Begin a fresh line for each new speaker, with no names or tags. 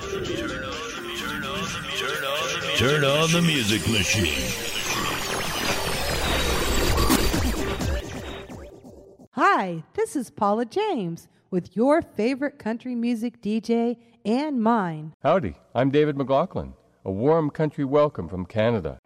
Turn on the music machine.
Hi, this is Paula James with your favorite country music DJ and mine.
Howdy, I'm David McLaughlin. A warm country welcome from Canada.